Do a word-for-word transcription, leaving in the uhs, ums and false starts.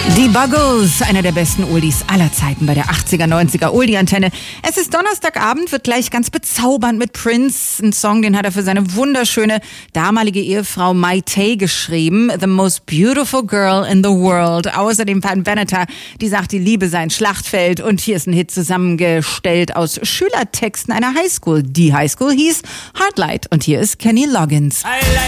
Die Buggles, einer der besten Oldies aller Zeiten bei der achtziger, neunziger Oldie-Antenne. Es ist Donnerstagabend, wird gleich ganz bezaubernd mit Prince. Ein Song, den hat er für seine wunderschöne damalige Ehefrau Mayte geschrieben. The most beautiful girl in the world. Außerdem Pan Benatar, die sagt, die Liebe sei ein Schlachtfeld. Und hier ist ein Hit zusammengestellt aus Schülertexten einer Highschool. Die Highschool hieß Heartlight. Und hier ist Kenny Loggins. I like